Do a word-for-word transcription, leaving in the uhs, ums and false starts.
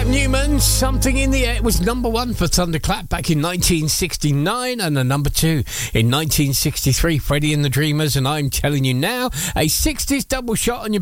Newman, Something in the Air. It was number one for Thunderclap back in nineteen sixty-nine and a number two in nineteen sixty-three. Freddie and the Dreamers, and I'm telling you now, a sixties double shot on your